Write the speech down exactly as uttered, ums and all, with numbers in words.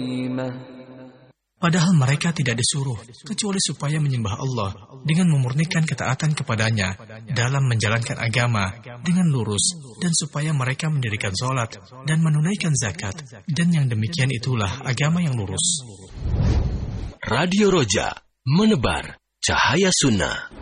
Padahal mereka tidak disuruh kecuali supaya menyembah Allah dengan memurnikan ketaatan kepadanya dalam menjalankan agama dengan lurus, dan supaya mereka mendirikan sholat dan menunaikan zakat, dan yang demikian itulah agama yang lurus. Radio Roja, menebar cahaya sunnah.